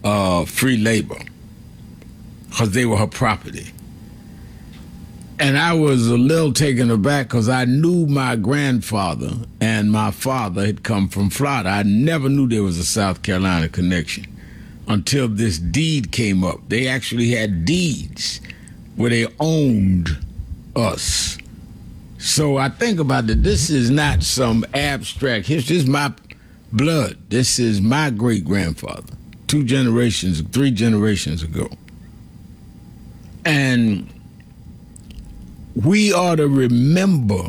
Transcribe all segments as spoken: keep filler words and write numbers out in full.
uh, free labor because they were her property. And I was a little taken aback because I knew my grandfather and my father had come from Florida. I never knew there was a South Carolina connection until this deed came up. They actually had deeds where they owned us. So I think about it. This is not some abstract history. This is my blood. This is my great-grandfather, two generations, three generations ago. And we ought to remember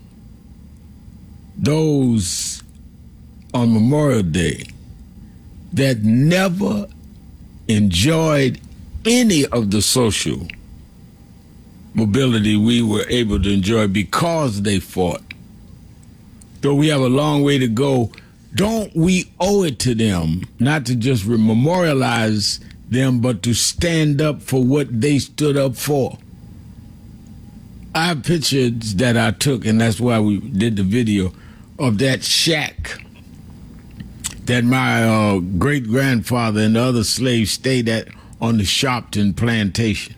those on Memorial Day that never enjoyed any of the social mobility we were able to enjoy because they fought. Though we have a long way to go, don't we owe it to them not to just memorialize them, but to stand up for what they stood up for? I have pictures that I took, and that's why we did the video, of that shack that my uh, great-grandfather and the other slaves stayed at on the Sharpton plantation.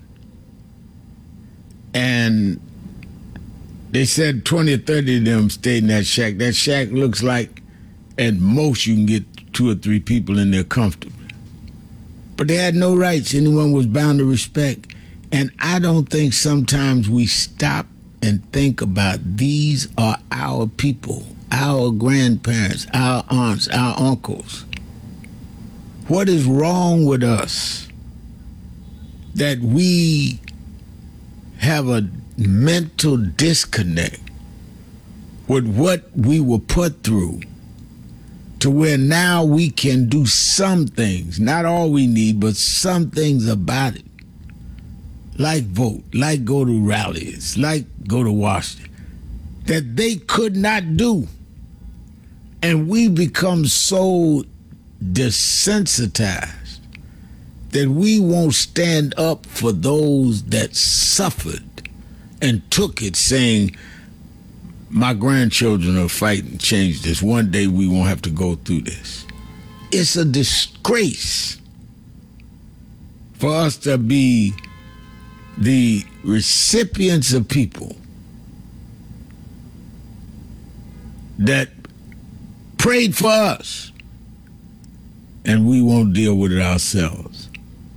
And they said twenty or thirty of them stayed in that shack. That shack looks like at most you can get two or three people in there comfortably. But they had no rights anyone was bound to respect. And I don't think sometimes we stop and think about these are our people, our grandparents, our aunts, our uncles. What is wrong with us that we have a mental disconnect with what we were put through to where now we can do some things, not all we need, but some things about it. Like vote, like go to rallies, like go to Washington, that they could not do. And we become so desensitized that we won't stand up for those that suffered and took it, saying, my grandchildren are fighting to change this. One day we won't have to go through this. It's a disgrace for us to be the recipients of people that prayed for us and we won't deal with it ourselves.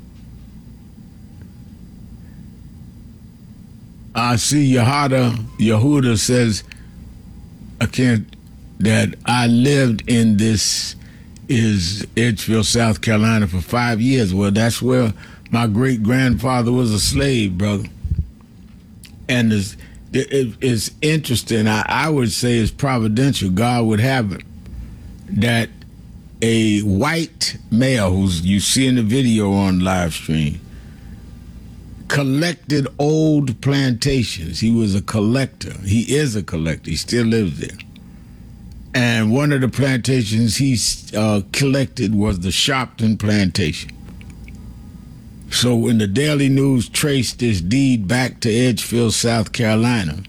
I see Yehuda, Yehuda says, I can't, that I lived in this is Edgefield, South Carolina for five years. Well, that's where my great-grandfather was a slave, brother. And it's, it, it's interesting. I, I would say it's providential. God would have it that a white male, who's you see in the video on live stream, collected old plantations. He was a collector. He is a collector. He still lives there. And one of the plantations he uh, collected was the Sharpton plantation. So when the Daily News traced this deed back to Edgefield, South Carolina,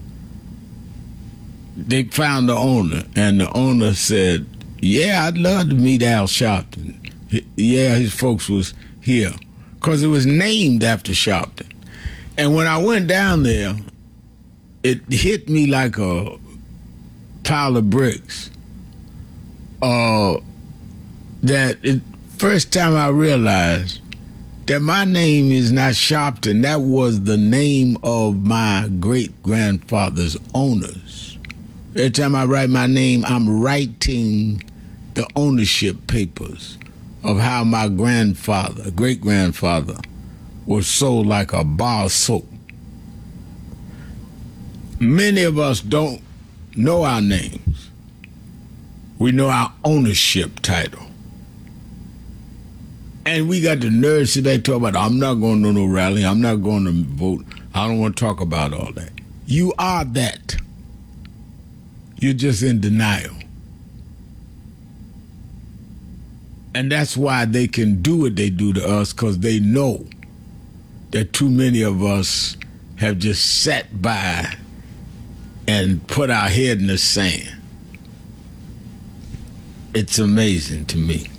they found the owner, and the owner said, yeah, I'd love to meet Al Sharpton. Yeah, his folks was here, because it was named after Sharpton. And when I went down there, it hit me like a pile of bricks. Uh, that it, first time I realized that my name is not Sharpton. That was the name of my great-grandfather's owners. Every time I write my name, I'm writing the ownership papers of how my grandfather, great-grandfather, was sold like a bar of soap. Many of us don't know our names. We know our ownership title. And we got the nerve to they talk about, I'm not going to no rally, I'm not going to vote, I don't want to talk about all that. You are that. You're just in denial. And that's why they can do what they do to us, because they know that too many of us have just sat by and put our head in the sand. It's amazing to me.